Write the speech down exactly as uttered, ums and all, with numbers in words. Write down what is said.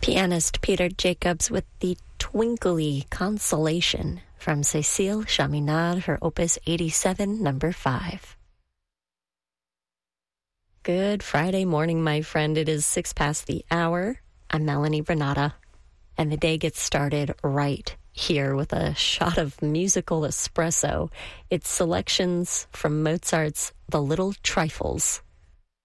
Pianist Peter Jacobs with the twinkly Consolation from Cécile Chaminade, her Opus eighty-seven, number five. Good Friday morning, my friend. It is six past the hour. I'm Melanie Renata, and the day gets started right here with a shot of musical espresso. It's selections from Mozart's The Little Trifles.